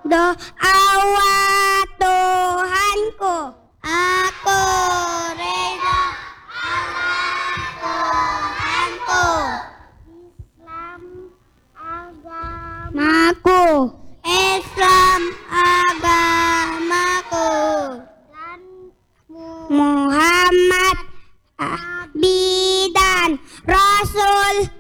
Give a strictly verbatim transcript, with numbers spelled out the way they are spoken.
Doa Tuhanku, aku rela Tuhanku. Islam agamaku, Islam agamaku, dan Muhammad Nabi dan Rasul